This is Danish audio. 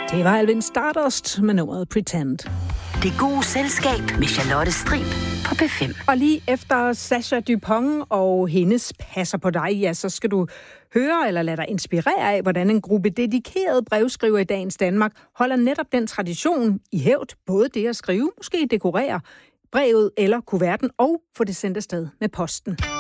Det var Alvin Stardust med nummeret Pretend. Det gode selskab med Charlotte Strib på P5. Og lige efter Sasha Dupont og hendes Passer på dig, ja, så skal du høre eller lade dig inspirere af, hvordan en gruppe dedikerede brevskriver i dagens Danmark holder netop den tradition i hævd. Både det at skrive, måske dekorere brevet eller kuverten og få det sendt afsted med posten.